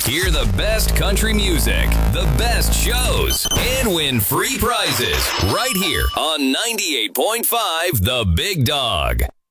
Hear the best country music, the best shows, and win free prizes right here on 98.5 The Big Dog.